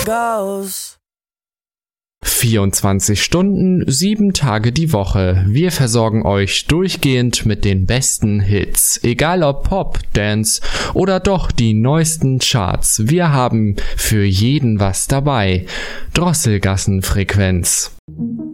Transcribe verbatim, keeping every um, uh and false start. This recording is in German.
goes. vierundzwanzig Stunden, sieben Tage die Woche. Wir versorgen euch durchgehend mit den besten Hits. Egal ob Pop, Dance oder doch die neuesten Charts. Wir haben für jeden was dabei. Drosselgassenfrequenz.